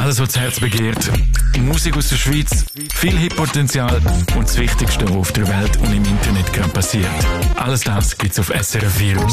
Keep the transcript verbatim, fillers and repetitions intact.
Alles, was das Herz begehrt. Musik aus der Schweiz, viel Hip-Potenzial und das Wichtigste, was auf der Welt und im Internet gerade passiert. Alles das gibt's auf S R F Virus.